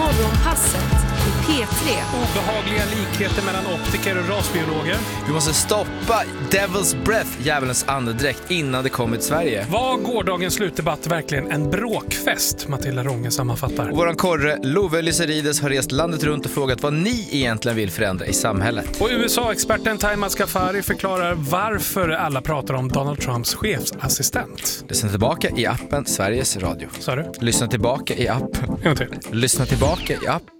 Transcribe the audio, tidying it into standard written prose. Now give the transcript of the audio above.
Morgonpasset i P3. Obehagliga likheter mellan optiker och rasbiologer. Vi måste stoppa Devil's Breath, djävulens andedräkt, innan det kommer till Sverige. Var gårdagens slutdebatt verkligen en bråkfest? Matilda Ronge sammanfattar. Och våran korre Love Lyserides har rest landet runt och frågat vad ni egentligen vill förändra i samhället. Och USA-experten Taima Skafari förklarar varför alla pratar om Donald Trumps chefsassistent. Lyssna tillbaka i appen Sveriges Radio. Sa du? Lyssna tillbaka i appen. En till. Lyssna tillbaka i appen.